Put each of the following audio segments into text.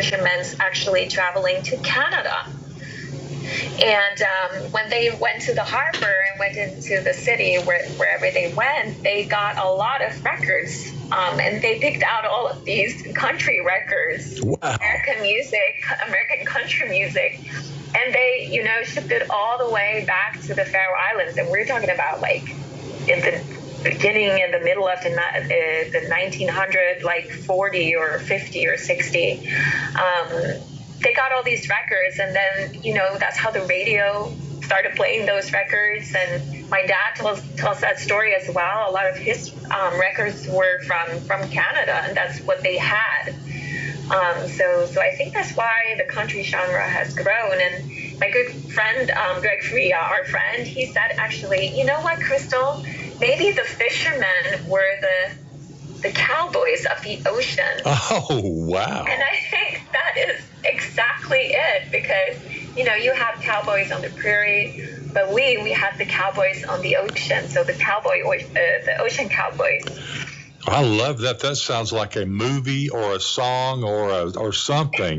fishermen actually traveling to Canada. And when they went to the harbor and went into the city, wherever they went, they got a lot of records. And they picked out all of these country records, wow. American music, American country music. And they, shipped it all the way back to the Faroe Islands. And we're talking about like in the beginning, in the middle of the 1900, like 40 or 50 or 60. They got all these records, and then, that's how the radio started playing those records. And my dad tells that story as well. A lot of his records were from Canada, and that's what they had. So I think that's why the country genre has grown. And my good friend, Greg Faria, our friend, he said, actually, you know what, Crystal? Maybe the fishermen were the cowboys of the ocean. Oh, wow. And I think that is exactly it, because, you have cowboys on the prairie, but we have the cowboys on the ocean. So the ocean cowboys. I love that. That sounds like a movie or a song or something,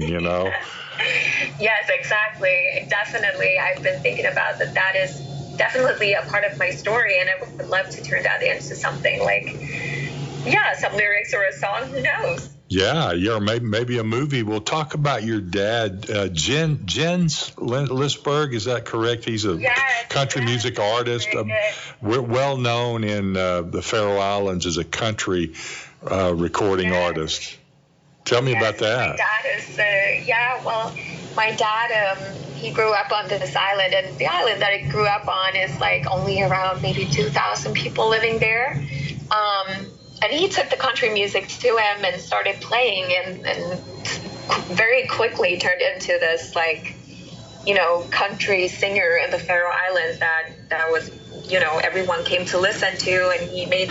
Yes, exactly. Definitely. I've been thinking about that. That is definitely a part of my story, and I would love to turn that into something like, some lyrics or a song. Who knows? Yeah, maybe a movie. We'll talk about your dad, Jens Lisberg. Is that correct? He's a country music artist, well known in the Faroe Islands as a country recording artist. Tell me about that. My dad is, my dad, he grew up on this island, and the island that he grew up on is like only around maybe 2,000 people living there. And he took the country music to him and started playing, and very quickly turned into this, like, country singer in the Faroe Islands that was, everyone came to listen to, and he made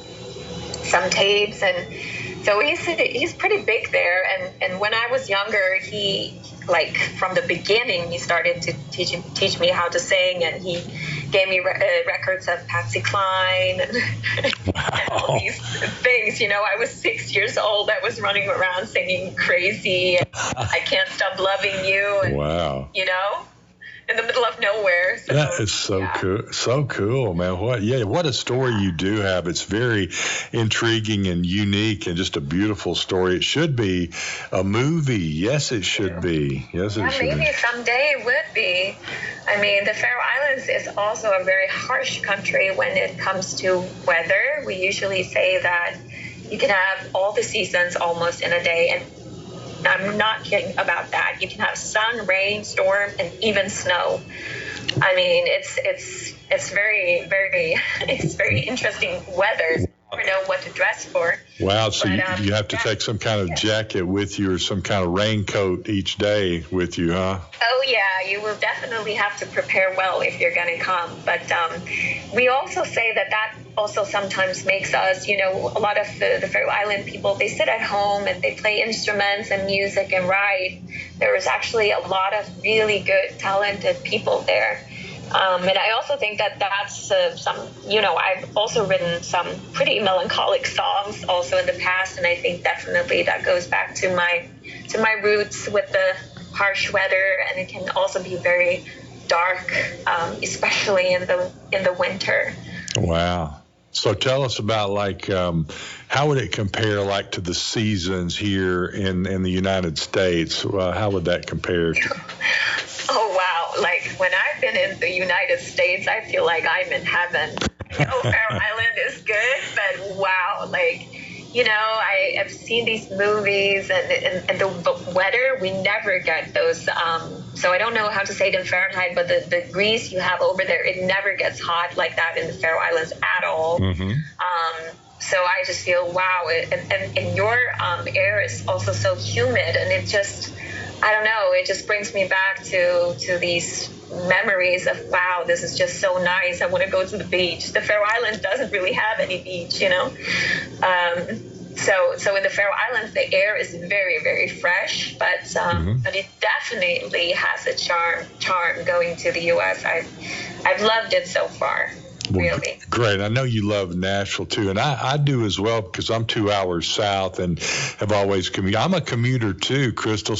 some tapes, and so he's pretty big there. And when I was younger, he, like, from the beginning, he started to teach me how to sing, and he gave me records of Patsy Cline and all these things. I was 6 years old. I was running around singing Crazy and I Can't Stop Loving You. And, wow. In the middle of nowhere. So, that is so cool. So cool, man. What a story you do have. It's very intriguing and unique and just a beautiful story. It should be a movie. Yes, it should be. Yes, it should maybe someday it would be. I mean, the Faroe Islands is also a very harsh country when it comes to weather. We usually say that you can have all the seasons almost in a day, and I'm not kidding about that. You can have sun, rain, storm, and even snow. I mean, it's very, very, it's very interesting weather. You never know what to dress for. Wow, so you have to take some kind of jacket with you or some kind of raincoat each day with you, huh? Oh, yeah, you will definitely have to prepare well if you're going to come. But we also say that also sometimes makes us, a lot of the Faroe Island people, they sit at home and they play instruments and music and write. There is actually a lot of really good, talented people there. And I also think that that's I've also written some pretty melancholic songs also in the past, and I think definitely that goes back to my roots with the harsh weather, and it can also be very dark, especially in the winter. Wow. So tell us about, like, how would it compare, like, to the seasons here in the United States? How would that compare to? Oh, wow. Like, when I've been in the United States, I feel like I'm in heaven. Faroe Island is good, but wow, like, I have seen these movies and the weather, we never get those. So I don't know how to say it in Fahrenheit, but the degrees you have over there, it never gets hot like that in the Faroe Islands at all. Mm-hmm. So I just feel, wow. And your air is also so humid, and it just, I don't know, it just brings me back to these memories of, wow, this is just so nice. I want to go to the beach. The Faroe Islands doesn't really have any beach, So in the Faroe Islands, the air is very, very fresh, but it definitely has a charm going to the U.S. I've loved it so far. Really. Great. I know you love Nashville too, and I do as well, because I'm 2 hours south and have always commuted. I'm a commuter too, Crystal.